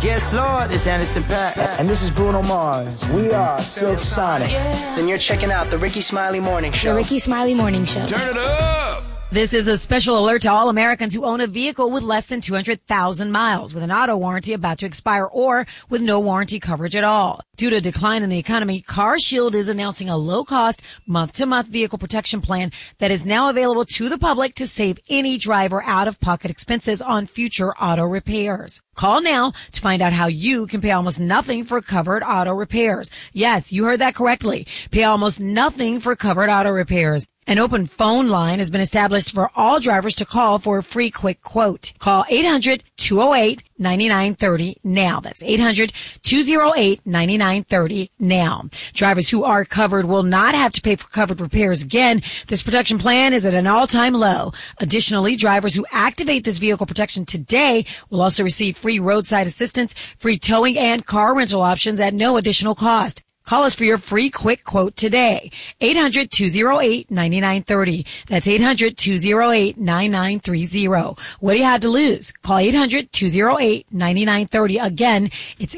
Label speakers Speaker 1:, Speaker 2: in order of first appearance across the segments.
Speaker 1: Yes, Lord, it's Anderson .Paak.
Speaker 2: And this is Bruno Mars. We are Silk Sonic.
Speaker 1: And you're checking out the Ricky Smiley Morning Show.
Speaker 3: The Ricky Smiley Morning Show.
Speaker 4: Turn it up!
Speaker 5: This is a special alert to all Americans who own a vehicle with less than 200,000 miles, with an auto warranty about to expire, or with no warranty coverage at all. Due to a decline in the economy, CarShield is announcing a low-cost, month-to-month vehicle protection plan that is now available to the public to save any driver out-of-pocket expenses on future auto repairs. Call now to find out how you can pay almost nothing for covered auto repairs. Yes, you heard that correctly. Pay almost nothing for covered auto repairs. An open phone line has been established for all drivers to call for a free quick quote. Call 800-208-9930 now. That's 800-208-9930 now. Drivers who are covered will not have to pay for covered repairs again. This protection plan is at an all-time low. Additionally, drivers who activate this vehicle protection today will also receive free roadside assistance, free towing, and car rental options at no additional cost. Call us for your free quick quote today. 800-208-9930. That's 800-208-9930. What do you have to lose? Call 800-208-9930. Again, it's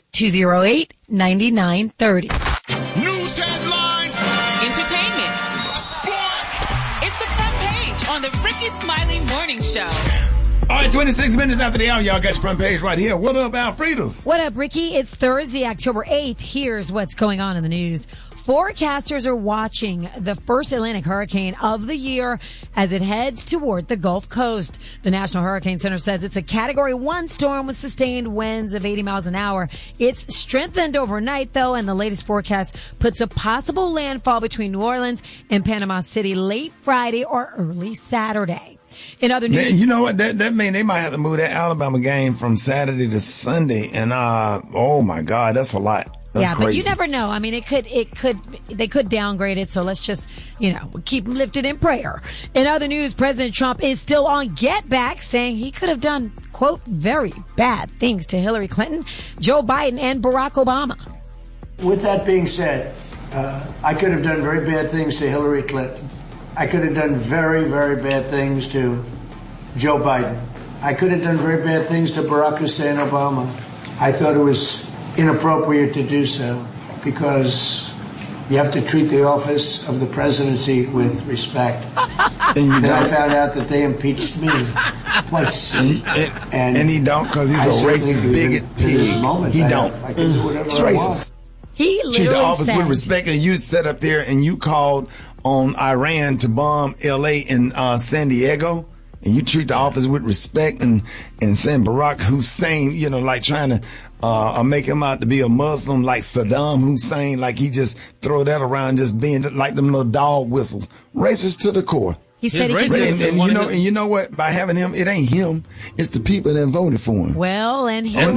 Speaker 5: 800-208-9930.
Speaker 4: News headlines,
Speaker 6: entertainment, sports. It's the front page on the Ricky Smiley Morning Show.
Speaker 4: All right, 26 minutes after the hour, y'all got your front page right here. What up, Alfredos?
Speaker 5: What up, Ricky? It's Thursday, October 8th. Here's what's going on in the news. Forecasters are watching the first Atlantic hurricane of the year as it heads toward the Gulf Coast. The National Hurricane Center says it's a Category 1 storm with sustained winds of 80 miles an hour. It's strengthened overnight, though, and the latest forecast puts a possible landfall between New Orleans and Panama City late Friday or early Saturday. In other news,
Speaker 4: man, you know what? That mean they might have to move that Alabama game from Saturday to Sunday, and oh my God, that's a lot. That's crazy.
Speaker 5: But you never know. I mean, they could downgrade it. So let's just, keep them lifted in prayer. In other news, President Trump is still on Get Back, saying he could have done, quote, very bad things to Hillary Clinton, Joe Biden, and Barack Obama.
Speaker 7: With that being said, I could have done very bad things to Hillary Clinton. I could have done very, very bad things to Joe Biden. I could have done very bad things to Barack Hussein Obama. I thought it was inappropriate to do so because you have to treat the office of the presidency with respect. And I found out that they impeached me twice.
Speaker 4: And he don't because he's a racist bigot pig. He don't.
Speaker 7: I can do whatever
Speaker 4: He's
Speaker 7: I
Speaker 4: racist.
Speaker 7: want.
Speaker 5: He literally
Speaker 4: treat the office
Speaker 5: said,
Speaker 4: with respect, and you sat up there and you called on Iran to bomb L.A. and San Diego, and you treat the office with respect and saying Barack Hussein, like trying to make him out to be a Muslim like Saddam Hussein, like he just throw that around just being like them little dog whistles. Racist to the core.
Speaker 5: He said
Speaker 4: and you know what? By having him, it ain't him. It's the people that voted for him.
Speaker 5: Well, and he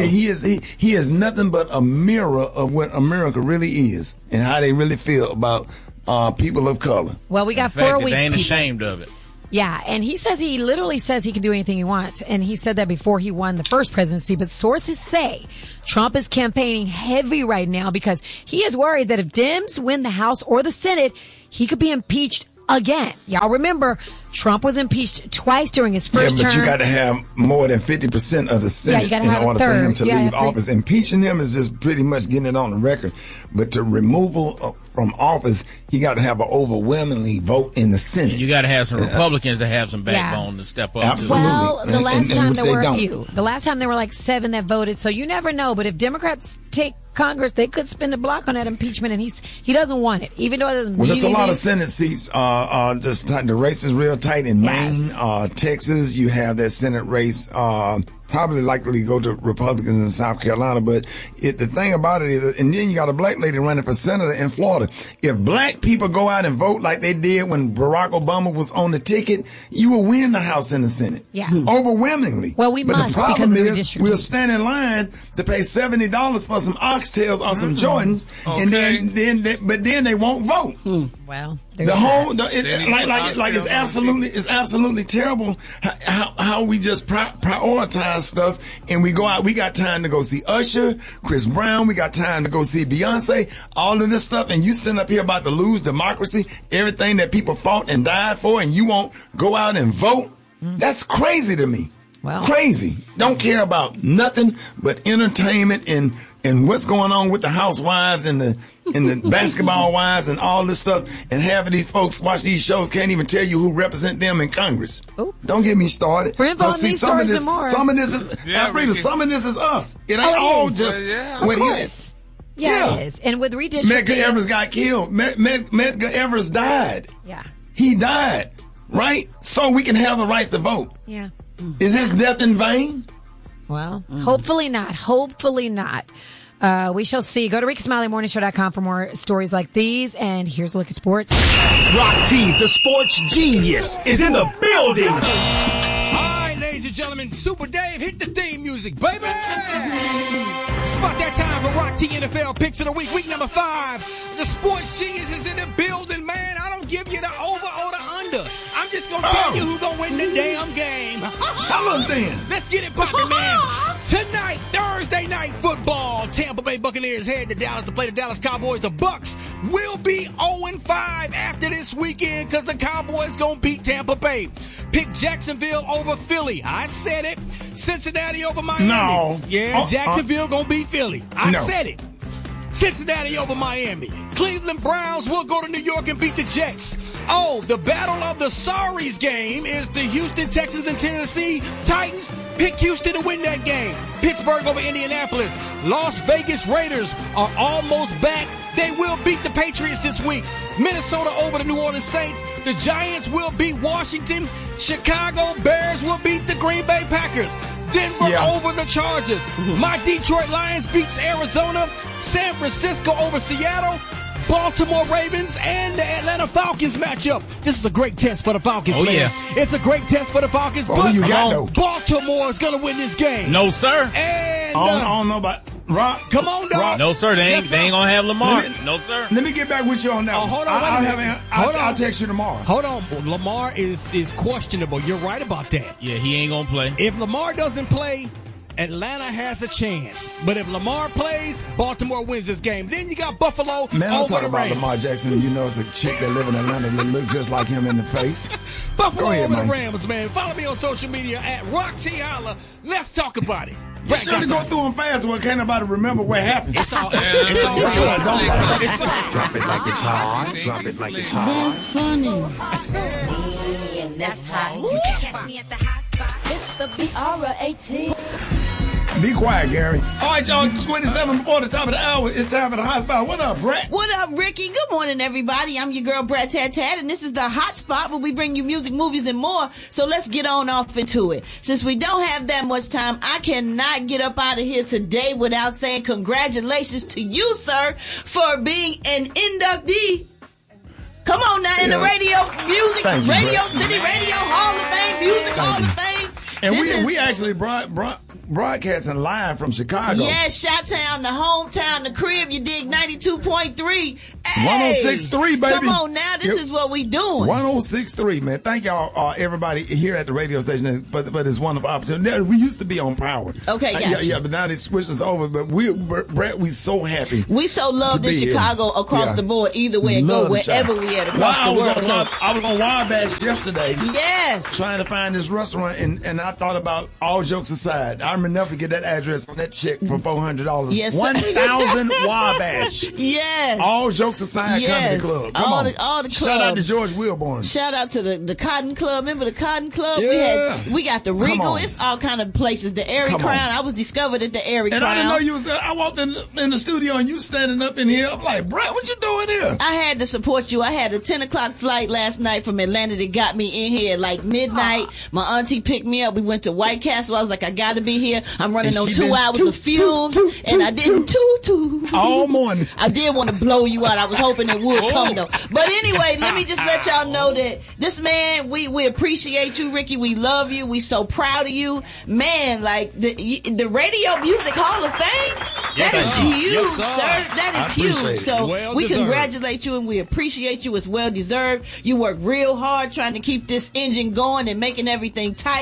Speaker 4: is nothing but a mirror of what America really is and how they really feel about people of color.
Speaker 5: Well, we got 4 weeks.
Speaker 8: They ain't ashamed of it.
Speaker 5: Yeah, and he literally says he can do anything he wants. And he said that before he won the first presidency. But sources say Trump is campaigning heavy right now because he is worried that if Dems win the House or the Senate, he could be impeached again. Y'all remember, Trump was impeached twice during his first term.
Speaker 4: Yeah, but you got to have more than 50% of the Senate in order for him to leave office. Impeaching him is just pretty much getting it on the record. But to removal from office, he got to have an overwhelmingly vote in the Senate.
Speaker 8: And you got to have some Republicans that have some backbone to step up.
Speaker 4: Absolutely.
Speaker 5: Well, the last time there were a few. The last time there were like 7 that voted. So you never know. But if Democrats take Congress, they could spin the block on that impeachment, and he doesn't want it, even though it doesn't.
Speaker 4: Well, there's a lot of Senate seats. Just the race is real tight in Maine, Texas. You have that Senate race. Probably likely to go to Republicans in South Carolina, but the thing about it is, and then you got a black lady running for senator in Florida. If black people go out and vote like they did when Barack Obama was on the ticket, you will win the House and the Senate.
Speaker 5: Yeah.
Speaker 4: Overwhelmingly.
Speaker 5: Well, but
Speaker 4: the problem is we'll stand in line to pay $70 for some oxtails or some Jordans, and then they won't vote.
Speaker 5: Well,
Speaker 4: it's absolutely terrible how we just prioritize stuff, and we go out. We got time to go see Usher, Chris Brown. We got time to go see Beyonce. All of this stuff, and you sitting up here about to lose democracy, everything that people fought and died for, and you won't go out and vote. That's crazy to me.
Speaker 5: Well,
Speaker 4: crazy. Don't care about nothing but entertainment and what's going on with the housewives and the basketball wives and all this stuff. And half of these folks watch these shows can't even tell you who represent them in Congress.
Speaker 5: Ooh.
Speaker 4: Don't get me started.
Speaker 5: For info on these stories and more.
Speaker 4: Some of this is some of this is us. It ain't all just what he is.
Speaker 5: Yeah, it is. And with redistricting,
Speaker 4: Medgar Evers got killed. Medgar Evers died.
Speaker 5: Yeah.
Speaker 4: He died, right? So we can have the rights to vote.
Speaker 5: Yeah.
Speaker 4: Is his death in vain?
Speaker 5: Well, hopefully not. Hopefully not. We shall see. Go to RickySmileyMorningShow.com for more stories like these. And here's a look at sports.
Speaker 3: Rock T, the sports genius, is in the building.
Speaker 9: All right, ladies and gentlemen, Super Dave, hit the theme music, baby. It's about that time for Rock T NFL Picks of the Week, week number 5. The sports genius is in the building, man. I don't give you the over or the under. I'm just going to tell you who's going to win the damn game.
Speaker 4: Tell us then.
Speaker 9: Let's get it poppin', man. Tonight, Thursday night football. Tampa Bay Buccaneers head to Dallas to play the Dallas Cowboys. The Bucs will be 0-5 after this weekend because the Cowboys going to beat Tampa Bay. Pick Jacksonville over Philly. I said it. Cincinnati over Miami.
Speaker 4: No.
Speaker 9: Yeah, Jacksonville going to beat Philly. I said it. Cincinnati over Miami. Cleveland Browns will go to New York and beat the Jets. Oh, the battle of the sorries game is the Houston Texans and Tennessee Titans. Pick Houston to win that game. Pittsburgh over Indianapolis. Las Vegas Raiders are almost back. They will beat the Patriots this week. Minnesota over the New Orleans Saints. The Giants will beat Washington. Chicago Bears will beat the Green Bay Packers. Denver over the Chargers. My Detroit Lions beats Arizona. San Francisco over Seattle. Baltimore Ravens and the Atlanta Falcons matchup. This is a great test for the Falcons, man. Yeah. It's a great test for the Falcons, but Baltimore is going to win this game.
Speaker 8: No, sir.
Speaker 9: And
Speaker 4: I don't know about Rob.
Speaker 9: Come on, dog.
Speaker 8: No, sir. They ain't going to have Lamar. No, sir.
Speaker 4: Let me get back with you on that.
Speaker 9: Hold on.
Speaker 4: I'll text you tomorrow.
Speaker 9: Hold on. Lamar is questionable. You're right about that.
Speaker 8: Yeah, he ain't going to play.
Speaker 9: If Lamar doesn't play, Atlanta has a chance. But if Lamar plays, Baltimore wins this game. Then you got Buffalo
Speaker 4: Man, I'm
Speaker 9: over
Speaker 4: talking
Speaker 9: the
Speaker 4: about
Speaker 9: Rams.
Speaker 4: Lamar Jackson, and you know it's a chick that live in Atlanta that look just like him in the face.
Speaker 9: Buffalo
Speaker 4: Go ahead,
Speaker 9: over
Speaker 4: man.
Speaker 9: the Rams, man. Follow me on social media at Rock T Holla. Let's talk about it.
Speaker 4: You should go through them fast, well, can't nobody remember what happened.
Speaker 9: It's all
Speaker 4: That's what I don't like.
Speaker 3: Drop it like it's hot. Drop it like it's hot.
Speaker 10: That's funny.
Speaker 11: And that's hot. You can catch me at the hot spot.
Speaker 10: It's the BR18.
Speaker 4: Be quiet, Gary. All right, y'all, 27 before the top of the hour. It's time for the hot spot. What up, Brett?
Speaker 12: What up, Ricky? Good morning, everybody. I'm your girl, Brett Tat, and this is the hot spot where we bring you music, movies, and more. So let's get on off into it. Since we don't have that much time, I cannot get up out of here today without saying congratulations to you, sir, for being an inductee. Come on now, in the radio music,
Speaker 4: Thank you,
Speaker 12: Radio
Speaker 4: Brett.
Speaker 12: City Radio Hall of Fame, Music Hall of Fame.
Speaker 4: And
Speaker 12: This
Speaker 4: we
Speaker 12: is-
Speaker 4: actually broadcasting live from Chicago.
Speaker 12: Yeah, Chi-Town, the hometown, the crib, you dig 92.3. Hey,
Speaker 4: 106.3, baby.
Speaker 12: Come on now, this is what we doing.
Speaker 4: 106.3, man. Thank y'all, everybody here at the radio station. But it's a wonderful opportunity. We used to be on power.
Speaker 12: Okay, gotcha.
Speaker 4: Yeah, but now they switched us over. But Brett, we so happy.
Speaker 12: We so love this Chicago across the board, either way it go, wherever we at across the world.
Speaker 4: I was on Wabash yesterday.
Speaker 12: Yes.
Speaker 4: Trying to find this restaurant, and I thought about, all jokes aside, I remember never forget that address on that check for $400.
Speaker 12: Yes,
Speaker 4: 1,000 Wabash.
Speaker 12: Yes.
Speaker 4: All jokes aside, Comedy Club. Come on.
Speaker 12: All the clubs.
Speaker 4: Shout out to George Wilborn.
Speaker 12: Shout out to the Cotton Club. Remember the Cotton Club?
Speaker 4: Yeah.
Speaker 12: We got the Regal. It's all kind of places. The Airy Crown. I was discovered at the Airy Crown.
Speaker 4: And I didn't know you was there. I walked in the studio and you standing up in here. I'm like, Brett, what you doing here?
Speaker 12: I had to support you. I had a 10 o'clock flight last night from Atlanta that got me in here at like midnight. My auntie picked me up. We went to White Castle. I was like, I got to be here. I'm running on 2 hours of fumes. And I didn't toot.
Speaker 4: All morning.
Speaker 12: I did want to blow you out. I was hoping it would come though. But anyway, let me just let y'all know that this man, we appreciate you, Ricky. We love you. We so proud of you. Man, like the Radio Music Hall of Fame, that is huge, sir. That is huge. So we congratulate you and we appreciate you. It's well deserved. You work real hard trying to keep this engine going and making everything tight. All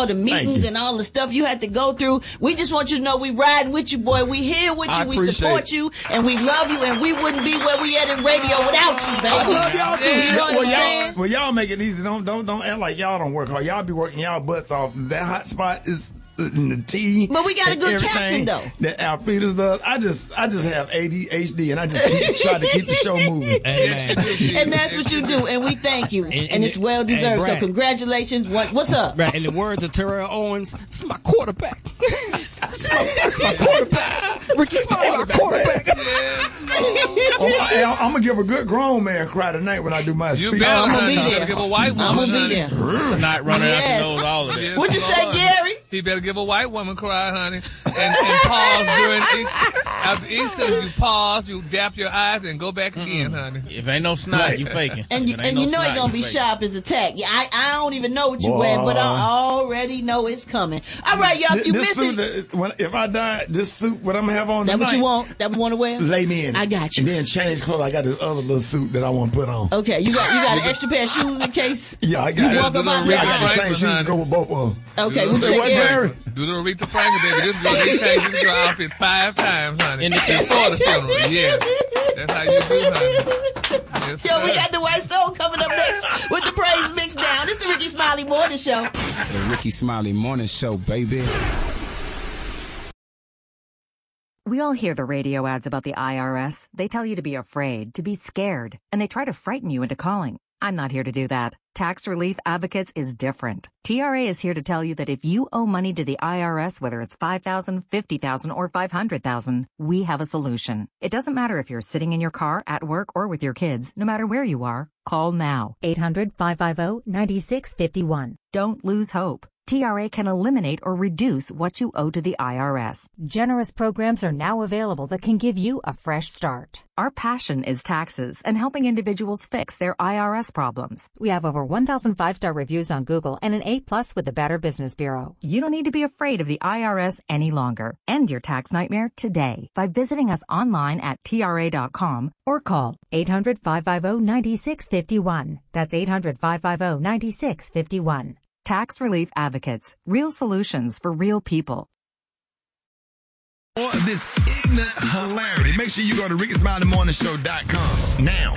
Speaker 12: all the meetings and all the stuff you had to go through. We just want you to know we riding with you, boy. We here with you. We support you, and we love you, and we wouldn't be where we at in radio without you, baby.
Speaker 4: I love y'all too.
Speaker 12: You know what I'm saying?
Speaker 4: Well, y'all make it easy. Don't act like y'all don't work hard. Y'all be working y'all butts off. That hot spot is in the tea.
Speaker 12: But we got a good captain, though.
Speaker 4: That Alfreda's does. I just have ADHD, and I just try to keep the show moving.
Speaker 12: Amen. And that's what you do, and we thank you. And it's well deserved. So congratulations. What's up?
Speaker 9: Right, in the words of Terrell Owens, this is my quarterback. That's my quarterback. Ricky Smiley, my quarterback.
Speaker 4: I'm gonna give a good grown man cry tonight when I do my speech.
Speaker 12: I'm gonna be there.
Speaker 13: Give a white woman.
Speaker 12: I'm gonna be there.
Speaker 8: Not running out and knows all of that.
Speaker 12: What'd you say, Gary?
Speaker 13: He better give a white woman cry, honey, and pause during after each time you pause, you dap your eyes and go back again, honey.
Speaker 8: If ain't no snot, you faking.
Speaker 12: And you know it's gonna be sharp as a tack. Yeah, I don't even know what you wearing, but I already know it's coming. All right, y'all, if you miss it.
Speaker 4: If I die, this suit, what I'm gonna have on tonight.
Speaker 12: That what you want? That what you want to wear?
Speaker 4: Lay me in.
Speaker 12: I got you.
Speaker 4: And then change clothes. I got this other little suit that I want to put on.
Speaker 12: Okay, you got an extra pair of shoes in case.
Speaker 4: Yeah, I got it.
Speaker 12: Walk up out
Speaker 4: I got the same shoes to go with both of them.
Speaker 12: Okay, we'll say Gary.
Speaker 13: Do the Aretha Franklin, baby. This girl, they changed this girl outfit 5 times, honey. Before the funeral, yes. That's how you do, honey. Yes,
Speaker 12: Yo, we got the White Stone coming up next with the praise mix down. It's the Ricky Smiley Morning Show.
Speaker 14: The Ricky Smiley Morning Show, baby.
Speaker 15: We all hear the radio ads about the IRS. They tell you to be afraid, to be scared, and they try to frighten you into calling. I'm not here to do that. Tax Relief Advocates is different. TRA is here to tell you that if you owe money to the IRS, whether it's $5,000, $50,000, or $500,000, we have a solution. It doesn't matter if you're sitting in your car, at work, or with your kids. No matter where you are, call now. 800-550-9651. Don't lose hope. TRA can eliminate or reduce what you owe to the IRS.
Speaker 16: Generous programs are now available that can give you a fresh start.
Speaker 15: Our passion is taxes and helping individuals fix their IRS problems.
Speaker 16: We have over 1,000 5-star reviews on Google and an A+ with the Better Business Bureau.
Speaker 15: You don't need to be afraid of the IRS any longer. End your tax nightmare today by visiting us online at TRA.com
Speaker 16: or call 800-550-9651. That's 800-550-9651.
Speaker 15: Tax Relief Advocates. Real solutions for real people.
Speaker 4: For this ignorant hilarity, make sure you go to RickySmileyMorningShow.com now.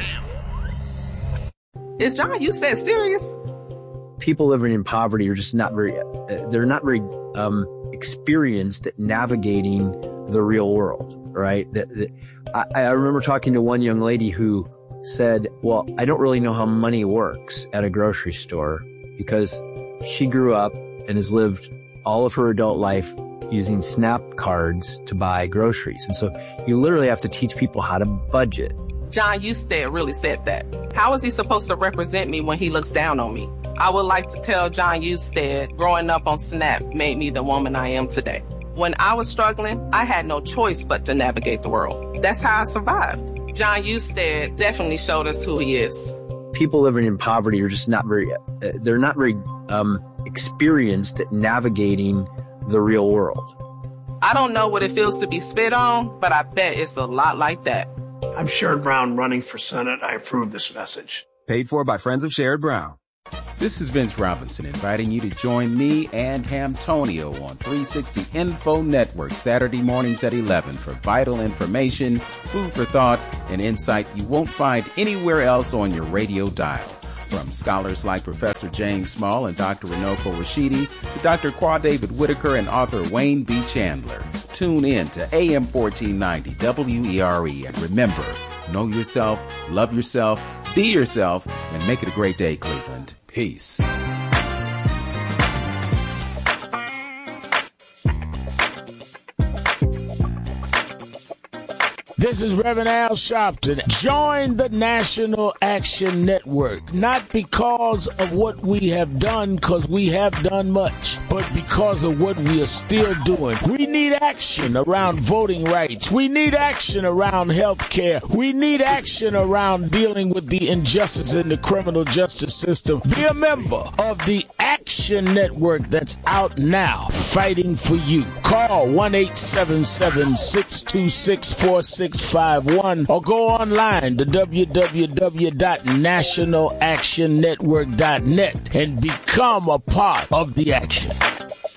Speaker 17: Is John, you said serious?
Speaker 18: People living in poverty are just not very, they're not very experienced at navigating the real world, right? I remember talking to one young lady who said, well, I don't really know how money works at a grocery store because she grew up and has lived all of her adult life using SNAP cards to buy groceries. And so you literally have to teach people how to budget.
Speaker 17: John Husted really said that. How is he supposed to represent me when he looks down on me? I would like to tell John Husted, growing up on SNAP made me the woman I am today. When I was struggling, I had no choice but to navigate the world. That's how I survived. John Husted definitely showed us who he is.
Speaker 18: People living in poverty are just not very, they're not very experienced at navigating the real world.
Speaker 17: I don't know what it feels to be spit on, but I bet it's a lot like that.
Speaker 19: I'm Sherrod Brown running for Senate. I approve this message.
Speaker 20: Paid for by friends of Sherrod Brown.
Speaker 14: This is Vince Robinson inviting you to join me and Hamtonio on 360 Info Network Saturday mornings at 11 for vital information, food for thought, and insight you won't find anywhere else on your radio dial. From scholars like Professor James Small and Dr. Runoko Rashidi to Dr. Qua David Whitaker and author Wayne B. Chandler. Tune in to AM 1490 WERE and remember, know yourself, love yourself, be yourself, and make it a great day, Cleveland. Peace.
Speaker 2: This is Reverend Al Sharpton. Join the National Action Network, not because of what we have done, because we have done much, but because of what we are still doing. We need action around voting rights. We need action around health care. We need action around dealing with the injustice in the criminal justice system. Be a member of the Action Network that's out now, fighting for you. Call 1-877-626-4651 or go online to www.nationalactionnetwork.net and become a part of the action.